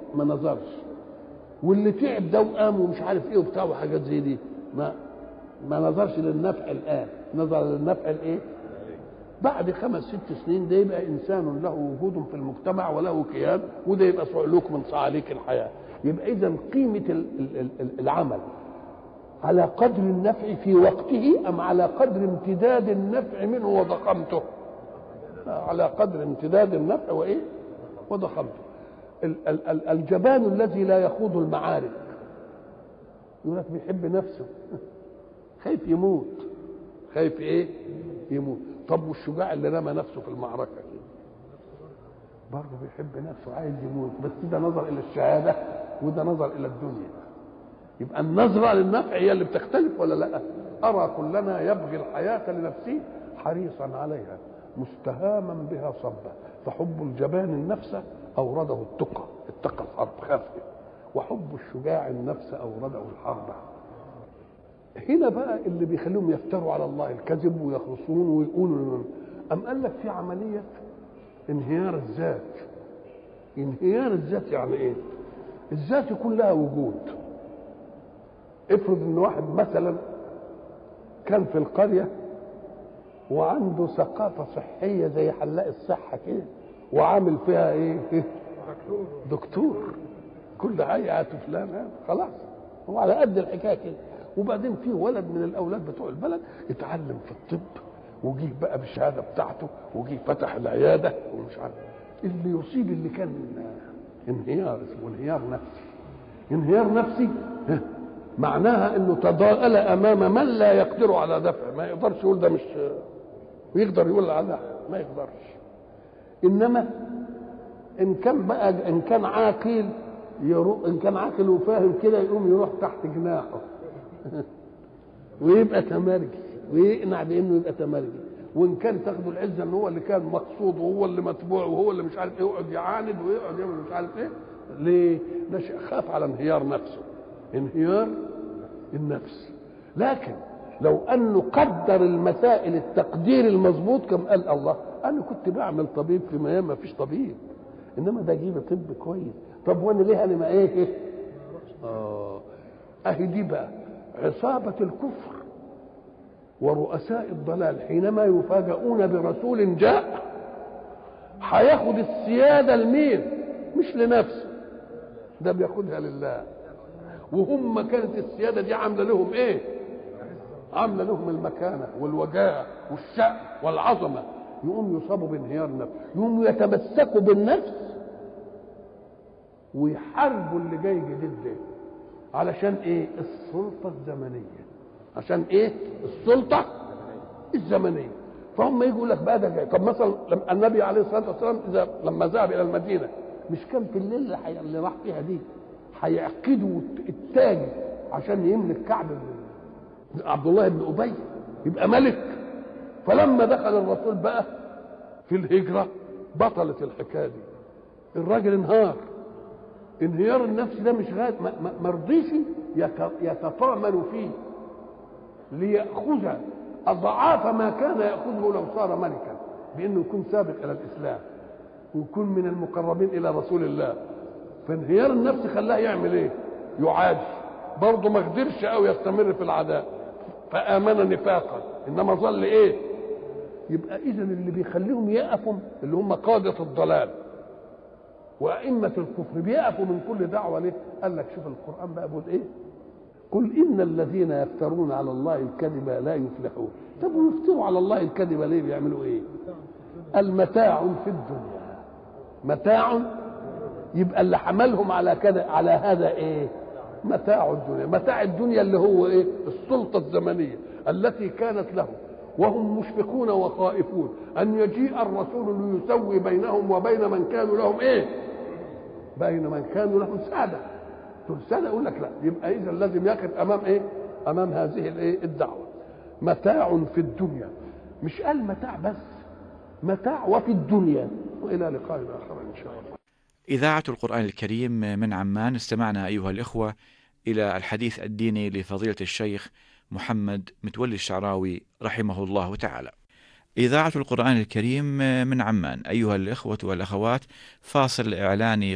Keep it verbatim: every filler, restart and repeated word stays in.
ما نظرش، واللي تعب ده وقام ومش عارف ايه وبتاع وحاجات زي دي ما ما نظرش للنفع الان، نظر للنفع الايه؟ بعد خمس ست سنين ده يبقى انسان له وجود في المجتمع وله كيان، وده يبقى صعلوك من صعاليك الحياه. يبقى اذا قيمه العمل على قدر النفع في وقته ام على قدر امتداد النفع منه وضخامته؟ على قدر امتداد النفع وايه؟ وضخامته. الجبان الذي لا يخوض المعارك يقول لك بيحب نفسه خايف يموت، خايف ايه؟ يموت. طب والشجاع اللي رمى نفسه في المعركه كده برضه بيحب نفسه عايز يموت، بس ده نظر الى الشهاده وده نظر الى الدنيا. يبقى النظره للنفع هي اللي بتختلف ولا لا؟ ارى كلنا يبغي الحياه لنفسه حريصا عليها مستهاما بها صبا، فحب الجبان النفس اورده التقى، اتقى الحرب خافه، وحب الشجاع النفس اورده الحرب. هنا بقى اللي بيخليهم يفتروا على الله الكذب ويخرصون ويقولوا أم قال لك في عملية انهيار الذات. انهيار الذات يعني ايه؟ الذات يكون لها وجود. افرض ان واحد مثلا كان في القرية وعنده ثقافة صحية زي حلاق الصحة كده وعامل فيها ايه؟ دكتور، كل حاجة فلان خلاص هو على قد الحكاية كده. وبعدين في ولد من الاولاد بتوع البلد اتعلم في الطب وجيه بقى بالشهاده بتاعته وجيه فتح العياده ومش عارف اللي يصيب اللي كان انهيار، اسمه انهيار نفسي. انهيار نفسي معناها انه تضاءل امام من لا يقدر على دفع، ما يقدرش يقول ده مش ويقدر يقول على ما يقدرش. انما ان كان بقى ان كان عاقل يروح، ان كان عاقل وفاهم كده يقوم يروح تحت جناحه ويبقى تمرجي ويقنع بانه يبقى تمرجي. وان كان تاخدوا العزه ان هو اللي كان مقصود وهو اللي متبوع وهو اللي مش عارف ايه يقعد يعاند ويقعد يعمل مش عارف ايه. ليه؟ ده خاف على انهيار نفسه، انهيار النفس. لكن لو انه قدر المسائل التقدير المظبوط كما قال الله انا كنت بعمل طبيب في ميام ما فيش طبيب، انما ده جيب طب كويس. طب وانا ليه انا ما ايه؟ اه اهي دي بقى عصابة الكفر ورؤساء الضلال حينما يفاجؤون برسول جاء هياخد السيادة لمين؟ مش لنفسه، ده بياخدها لله. وهم كانت السيادة دي عاملة لهم ايه؟ عاملة لهم المكانة والوجاهة والشأن والعظمة. يقوم يصابوا بانهيار نفس، يقوم يتمسكوا بالنفس ويحاربوا اللي جاي جديد ده. علشان ايه؟ السلطة الزمنية. عشان ايه؟ السلطة الزمنية. فهم يقول لك بقى ده جاي. طب مثلا لما النبي عليه الصلاة والسلام اذا لما ذهب الى المدينة مش كان في الليل اللي, حي... اللي راح فيها دي هيعقدوا التاج عشان يملك كعب عبد الله بن ابي يبقى ملك. فلما دخل الرسول بقى في الهجرة بطلت الحكاية دي، الراجل انهار. انهيار النفس ده مش غاد ما رضيش يتطامن فيه ليأخذ أضعاف ما كان يأخذه لو صار ملكا، بأنه يكون سابق إلى الإسلام ويكون من المقربين إلى رسول الله. فانهيار النفس خلاه يعمل إيه؟ يعادي برضه، ما قدرش أو يستمر في العداء فآمن نفاقا، إنما ظل إيه؟ يبقى إذن اللي بيخليهم يقفوا اللي هم قادة الضلال وأئمة الكفر بيقفوا من كل دعوة ليه؟ قال لك شوف القرآن بقى بيقول إيه؟ قل إن الذين يفترون على الله الكذب لا يفلحون. طب ويفتروا على الله الكذب ليه؟ بيعملوا إيه؟ المتاع في الدنيا، متاع. يبقى اللي حملهم على كذا على هذا إيه؟ متاع الدنيا. متاع الدنيا اللي هو إيه؟ السلطة الزمنية التي كانت له، وهم مشفقون وخائفون أن يجيء الرسول ليسوي بينهم وبين من كانوا لهم إيه؟ بين من كانوا لهم سادة. سادة يقول لك لا، يبقى إذا لازم يقف أمام إيه؟ أمام هذه الإيه؟ الدعوة. متاع في الدنيا، مش قال متاع بس، متاع وفي الدنيا. وإلى لقاء آخر إن شاء الله. إذاعة القرآن الكريم من عمان. استمعنا أيها الإخوة إلى الحديث الديني لفضيلة الشيخ محمد متولي الشعراوي رحمه الله تعالى. إذاعة القرآن الكريم من عمان. أيها الإخوة والأخوات، فاصل إعلاني